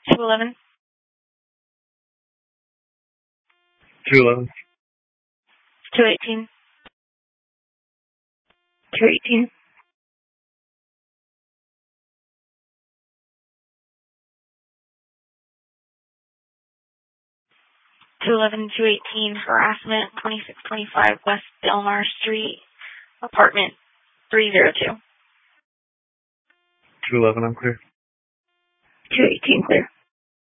211. 211. 218. 218. 211, 218, harassment, 2625 West Delmar Street, apartment 302. 211, I'm clear. 218, clear.